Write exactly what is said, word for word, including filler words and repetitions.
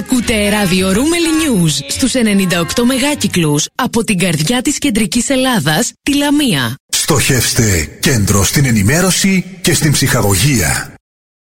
Ακούτε ράδιο Ρούμελι News στους ενενήντα οκτώ μεγάκυκλους από την καρδιά της κεντρικής Ελλάδας, τη Λαμία. Στοχεύστε κέντρο στην ενημέρωση και στην ψυχαγωγία.